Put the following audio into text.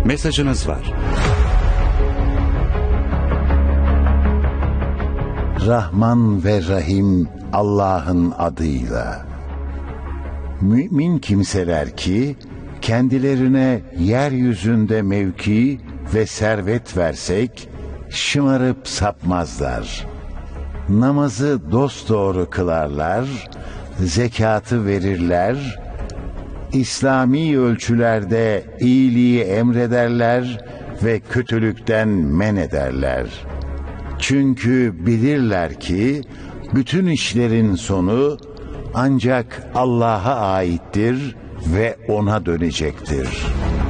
Mesajınız var. Rahman ve Rahim Allah'ın adıyla. Mümin kimseler ki kendilerine yeryüzünde mevki ve servet versek şımarıp sapmazlar. Namazı dosdoğru kılarlar, zekatı verirler, İslami ölçülerde iyiliği emrederler ve kötülükten men ederler. Çünkü bilirler ki bütün işlerin sonu ancak Allah'a aittir ve O'na dönecektir.